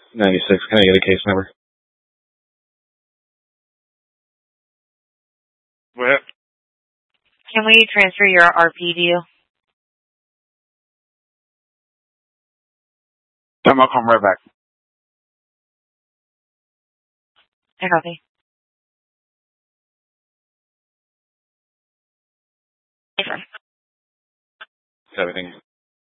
96. Can I get a case number? What? Can we transfer your RP to you? I'll come right back. I copy. Everything